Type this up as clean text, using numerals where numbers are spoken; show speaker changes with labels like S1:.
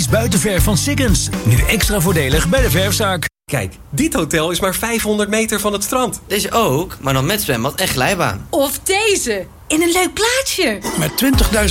S1: Kies buitenverf van Sikkens. Nu extra voordelig bij de verfzaak.
S2: Kijk, dit hotel is maar 500 meter van het strand.
S3: Deze ook, maar dan met zwembad en glijbaan.
S4: Of deze, in een leuk plaatsje.
S1: Met 20.000